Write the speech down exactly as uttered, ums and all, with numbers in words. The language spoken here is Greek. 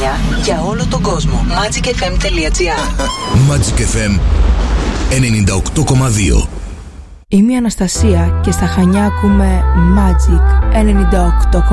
Χανιά για όλο τον κόσμο. Magic εφ εμ τελεία τζι άρ. Magic εφ εμ ενενήντα οκτώ κόμμα δύο. Είμαι η Αναστασία και στα Χανιά ακούμε Magic ενενήντα οκτώ κόμμα δύο.